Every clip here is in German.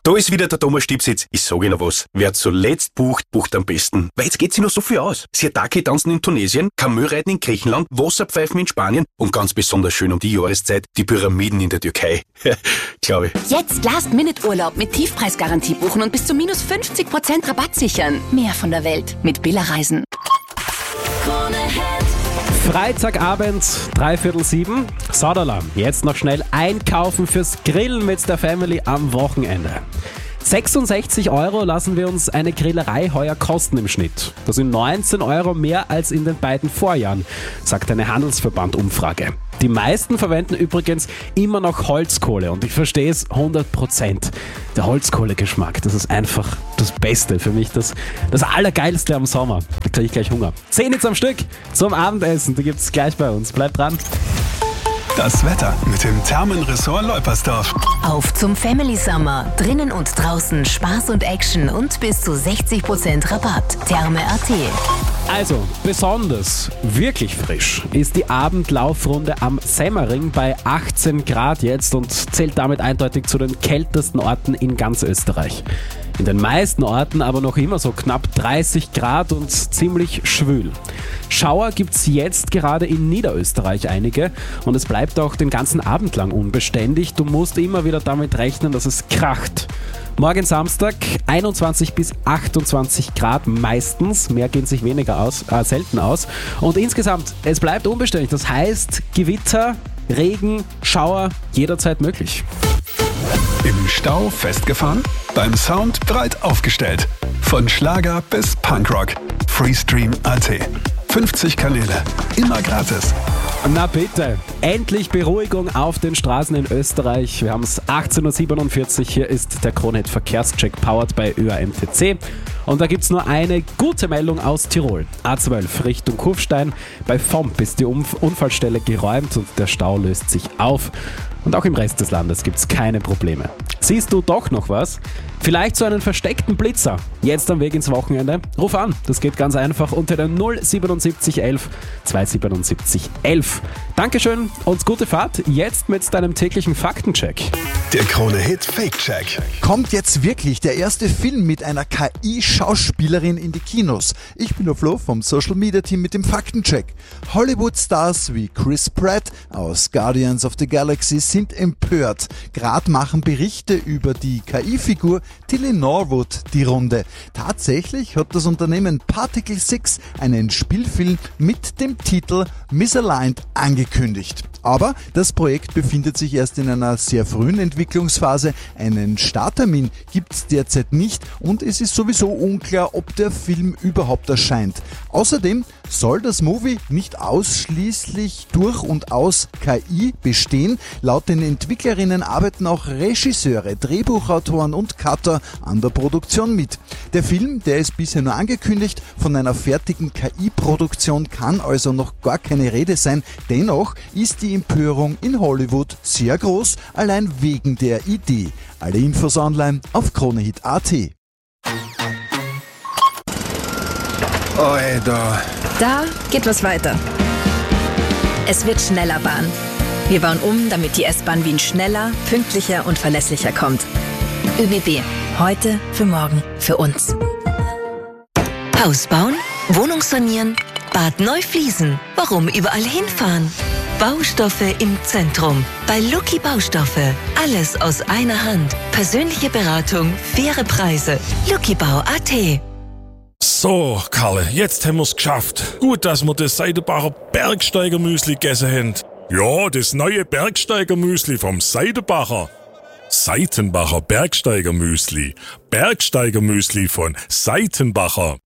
Da ist wieder der Thomas Stiebsitz. Ich sage Ihnen was. Wer zuletzt bucht, bucht am besten. Weil jetzt geht sich noch so viel aus. Sirtaki tanzen in Tunesien, Kamelreiten in Griechenland, Wasserpfeifen in Spanien und ganz besonders schön um die Jahreszeit die Pyramiden in der Türkei. Glaube ich. Jetzt Last-Minute-Urlaub mit Tiefpreisgarantie buchen und bis zu minus 50% Rabatt sichern. Mehr von der Welt mit Billa Reisen. Freitagabend, 6:45. Sauderla, jetzt noch schnell einkaufen fürs Grillen mit der Family am Wochenende. 66 € lassen wir uns eine Grillerei heuer kosten im Schnitt. Das sind 19 € mehr als in den beiden Vorjahren, sagt eine Handelsverband-Umfrage. Die meisten verwenden übrigens immer noch Holzkohle und ich verstehe es 100%. Der Holzkohlegeschmack, das ist einfach das Beste für mich, das Allergeilste am Sommer. Da kriege ich gleich Hunger. 10 jetzt am Stück zum Abendessen, die gibt's gleich bei uns. Bleibt dran. Das Wetter mit dem Thermenressort Leupersdorf. Auf zum Family Summer. Drinnen und draußen Spaß und Action und bis zu 60% Rabatt. Therme.at. Also, besonders, wirklich frisch ist die Abendlaufrunde am Semmering bei 18 Grad jetzt und zählt damit eindeutig zu den kältesten Orten in ganz Österreich. In den meisten Orten aber noch immer so knapp 30 Grad und ziemlich schwül. Schauer gibt's jetzt gerade in Niederösterreich einige und es bleibt auch den ganzen Abend lang unbeständig. Du musst immer wieder damit rechnen, dass es kracht. Morgen Samstag 21 bis 28 Grad meistens, mehr gehen sich selten aus. Und insgesamt, es bleibt unbeständig, das heißt Gewitter, Regen, Schauer jederzeit möglich. Im Stau festgefahren? Beim Sound breit aufgestellt. Von Schlager bis Punkrock. Freestream.at. 50 Kanäle. Immer gratis. Na bitte, endlich Beruhigung auf den Straßen in Österreich. Wir haben es 18:47 Uhr. Hier ist der Kronehit Verkehrscheck powered bei ÖAMTC. Und da gibt es nur eine gute Meldung aus Tirol. A12 Richtung Kufstein. Bei Vomp ist die Unfallstelle geräumt und der Stau löst sich auf. Und auch im Rest des Landes gibt es keine Probleme. Siehst du doch noch was? Vielleicht so einen versteckten Blitzer. Jetzt am Weg ins Wochenende? Ruf an. Das geht ganz einfach unter der 07711 277 11. Dankeschön und gute Fahrt. Jetzt mit deinem täglichen Faktencheck. Der Krone-Hit Fake-Check. Kommt jetzt wirklich der erste Film mit einer KI-Schauspielerin in die Kinos? Ich bin der Flo vom Social Media Team mit dem Faktencheck. Hollywood-Stars wie Chris Pratt aus Guardians of the Galaxy sind empört. Gerade machen Berichte über die KI-Figur Tilly Norwood die Runde. Tatsächlich hat das Unternehmen Particle 6 einen Spielfilm mit dem Titel Misaligned angekündigt. Aber das Projekt befindet sich erst in einer sehr frühen Entwicklungsphase. Einen Starttermin gibt es derzeit nicht und es ist sowieso unklar, ob der Film überhaupt erscheint. Außerdem soll das Movie nicht ausschließlich durch und aus KI bestehen. Laut den Entwicklerinnen arbeiten auch Regisseure, Drehbuchautoren und Cutter an der Produktion mit. Der Film, der ist bisher nur angekündigt, von einer fertigen KI-Produktion kann also noch gar keine Rede sein. Dennoch ist die Empörung in Hollywood sehr groß, allein wegen der Idee. Alle Infos online auf Kronehit.at. Oi, da. Da geht was weiter. Es wird schneller Bahn. Wir bauen um, damit die S-Bahn Wien schneller, pünktlicher und verlässlicher kommt. ÖBB. Heute, für morgen, für uns. Haus bauen, Wohnung sanieren, Bad neu fließen. Warum überall hinfahren? Baustoffe im Zentrum. Bei Lucky Baustoffe. Alles aus einer Hand. Persönliche Beratung, faire Preise. LuckyBau.at. So, Karle, jetzt haben wir's geschafft. Gut, dass wir das Seidenbacher Bergsteiger-Müsli gegessen haben. Ja, das neue Bergsteiger-Müsli vom Seidenbacher. Seitenbacher Bergsteiger-Müsli. Bergsteiger-Müsli von Seitenbacher.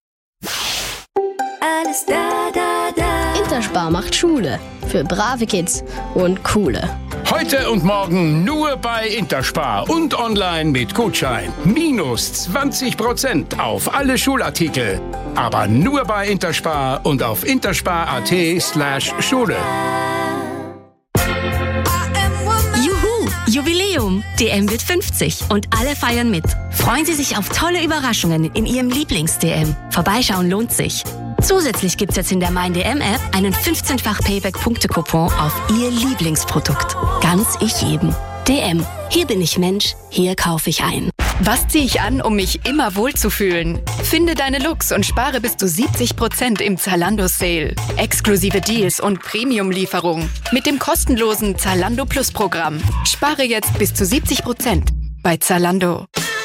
Alles da, da, da. Interspar macht Schule. Für brave Kids und coole. Heute und morgen nur bei Interspar und online mit Gutschein. Minus 20% auf alle Schulartikel. Aber nur bei Interspar und auf interspar.at/Schule. Juhu! Jubiläum! DM wird 50 und alle feiern mit. Freuen Sie sich auf tolle Überraschungen in Ihrem Lieblings-DM. Vorbeischauen lohnt sich. Zusätzlich gibt's jetzt in der Mein-DM-App einen 15-fach Payback-Punkte-Coupon auf Ihr Lieblingsprodukt. Ganz ich jedem. DM. Hier bin ich Mensch, hier kaufe ich ein. Was ziehe ich an, um mich immer wohlzufühlen? Finde deine Looks und spare bis zu 70% im Zalando-Sale. Exklusive Deals und Premium-Lieferung mit dem kostenlosen Zalando Plus-Programm. Spare jetzt bis zu 70% bei Zalando.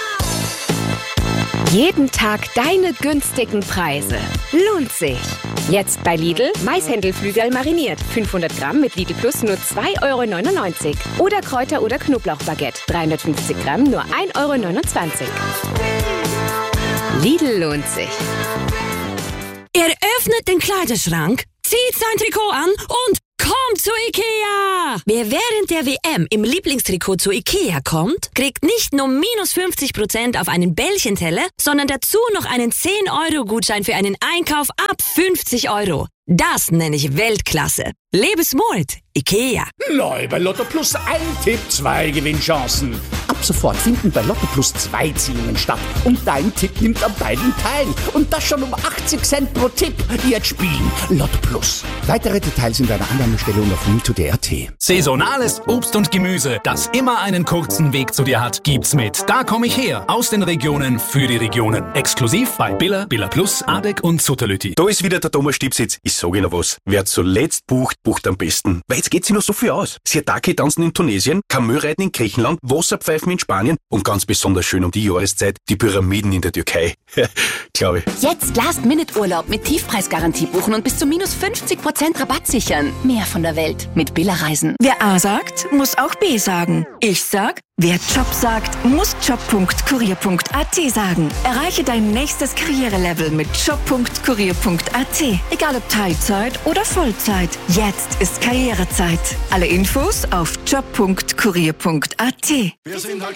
Jeden Tag deine günstigen Preise. Lohnt sich. Jetzt bei Lidl Maishändelflügel mariniert. 500 Gramm mit Lidl Plus nur 2,99 €. Oder Kräuter- oder Knoblauchbaguette. 350 Gramm nur 1,29 €. Lidl lohnt sich. Er öffnet den Kleiderschrank, zieht sein Trikot an und kommt zu Ikea! Wer während der WM im Lieblingstrikot zu Ikea kommt, kriegt nicht nur minus 50% auf einen Bällchenteller, sondern dazu noch einen 10-Euro-Gutschein für einen Einkauf ab 50 €. Das nenne ich Weltklasse. Lebe smart, Ikea. Neu bei Lotto Plus ein Tipp, 2 Gewinnchancen. Ab sofort finden bei Lotto Plus 2 Ziehungen statt. Und dein Tipp nimmt an beiden teil. Und das schon um 80 Cent pro Tipp. Jetzt spielen Lotto Plus. Weitere Details in deiner Annahmestelle und auf Mito.at. Saisonales Obst und Gemüse, das immer einen kurzen Weg zu dir hat, gibt's mit Da komm ich her. Aus den Regionen für die Regionen. Exklusiv bei Billa, Billa Plus, Adek und Sutterlüti. Da ist wieder der Thomas Stipsitz. Ich sage Ihnen was. Wer zuletzt bucht, bucht am besten. Weil jetzt geht sich noch so viel aus. Siatake tanzen in Tunesien, Kamelreiten in Griechenland, Wasserpfeifen in Spanien und ganz besonders schön um die Jahreszeit die Pyramiden in der Türkei. Glaube ich. Jetzt Last-Minute-Urlaub mit Tiefpreisgarantie buchen und bis zu minus 50% Rabatt sichern. Mehr von der Welt mit Billa Reisen. Wer A sagt, muss auch B sagen. Ich sag, wer Job sagt, muss job.kurier.at sagen. Erreiche dein nächstes Karrierelevel mit job.kurier.at. Egal ob Teilzeit oder Vollzeit. Jetzt ist Karrierezeit. Alle Infos auf job.kurier.at.